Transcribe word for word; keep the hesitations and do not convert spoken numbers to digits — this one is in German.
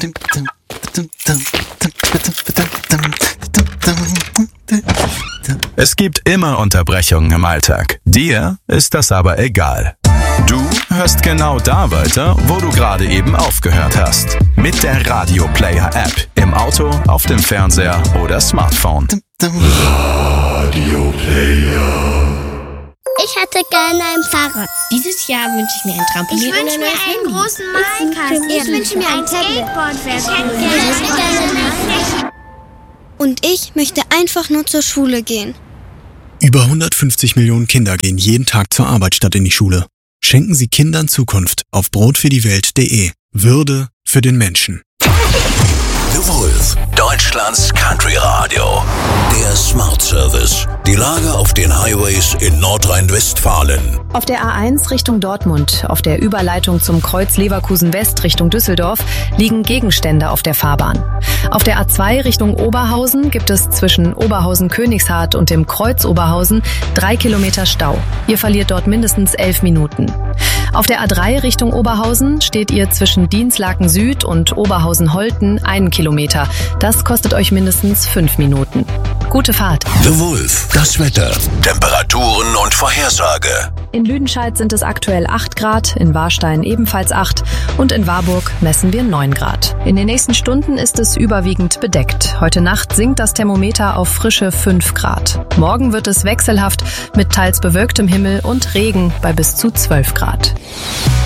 Es gibt immer Unterbrechungen im Alltag. Dir ist das aber egal. Du hörst genau da weiter, wo du gerade eben aufgehört hast. Mit der Radio Player App. Im Auto, auf dem Fernseher oder Smartphone. Radio Player. Ich hätte gerne ein Fahrrad. Dieses Jahr wünsche ich mir ein Trampolin. Ich wünsche mir einen Handy. großen Malkasten. Ich wünsche mir ein Skateboard. Ich hätte gerne. Und ich möchte einfach nur zur Schule gehen. Über hundertfünfzig Millionen Kinder gehen jeden Tag zur Arbeit statt in die Schule. Schenken Sie Kindern Zukunft auf brotfürdiewelt punkt de. Würde für den Menschen. The Wolf, Deutschlands Country Radio. Der Smart Service. Die Lage auf den Highways in Nordrhein-Westfalen. Auf der A eins Richtung Dortmund, auf der Überleitung zum Kreuz Leverkusen West Richtung Düsseldorf liegen Gegenstände auf der Fahrbahn. Auf der A zwei Richtung Oberhausen gibt es zwischen Oberhausen-Königshardt und dem Kreuz Oberhausen drei Kilometer Stau. Ihr verliert dort mindestens elf Minuten. Auf der A drei Richtung Oberhausen steht ihr zwischen Dienstlaken Süd und Oberhausen-Holten einen Kilometer. Das kostet euch mindestens fünf Minuten. Gute Fahrt. The Wolf, das Wetter, Temperaturen und Vorhersage. In Lüdenscheid sind es aktuell acht Grad, in Warstein ebenfalls acht und in Warburg messen wir neun Grad. In den nächsten Stunden ist es überwiegend bedeckt. Heute Nacht sinkt das Thermometer auf frische fünf Grad. Morgen wird es wechselhaft mit teils bewölktem Himmel und Regen bei bis zu zwölf Grad.